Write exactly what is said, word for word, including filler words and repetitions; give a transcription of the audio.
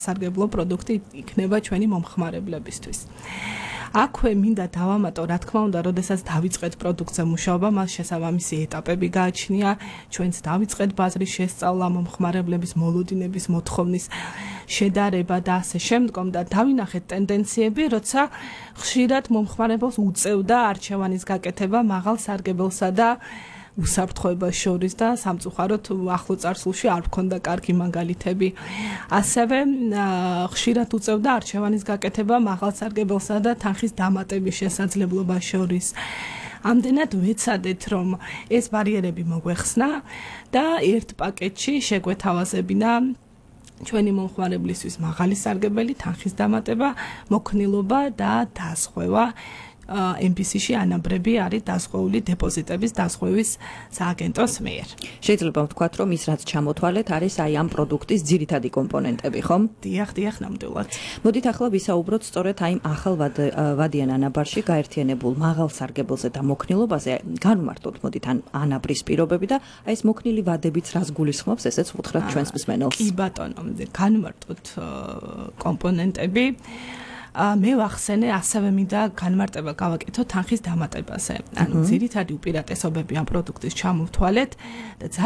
სარგებლო პროდუქტი იქნება ჩვენი მომხმარებლებისთვის. აქვე მინდა დავამატო, რა თქმა უნდა, როდესაც დავიწყეთ პროდუქტზე მუშაობა, მას შესაბამისი ეტაპები გააჩნია, ჩვენც დავიწყეთ ბაზრის შესწავლა, მომხმარებლების მოლოდინების, მოთხოვნის შედარება და ასე შემდგომ და დავინახეთ ტენდენციები, როცა ხშირად მომხმარებელს უწევდა არჩევანის გაკეთება მაღალ სარგებელსა და უსაფრთხოებას შორის და სამწუხაროდ ახლო წარსულში არ მქონდა კარგი მაგალითები. ასევე ხშირად უწევდა არჩევანის გაკეთება მაღალ სარგებელსა და თანხის დამატების შესაძლებლობას შორის. ამდენად ვეცადეთ, რომ ეს ბარიერები მოგვეხსნა და ერთ პაკეტში შეგვეთავაზებინა ჩვენი მომხმარებლისთვის მაღალი სარგებელი, თანხის დამატება, მოქნილობა და დასხვევა. ემ პი სი-ში ანაბრები არის დასხვეული დეპოზიტების დასხვევის სააგენტოს მიერ. შეიძლება ვთქვათ, რომ ის რაც ჩამოთვალეთ არის აი ამ პროდუქტის ძირითადი კომპონენტები, ხომ? დიახ, დიახ, ნამდვილად. მოდით ახლა ვისაუბროთ სწორედ აი ახალ ვადიან ანაბარში გაერთიანებულ მაღალ სარგებელზე და მოქნილობაზე. განვმარტოთ მოდით ან ანაბრის პირობები და აი ეს მოქნილი ვადებიც რას გულისხმობს, ესეც ვუთხრათ ჩვენს მსმენელს. კი ბატონო, განვმარტოთ კომპონენტები. მე ვახსენე, ასევე მინდა განმარტება გავაკეთო თანხის დამატებაზე. ანუ ძირითადი უპირატესობები ამ პროდუქტის ჩამოვთვალეთ და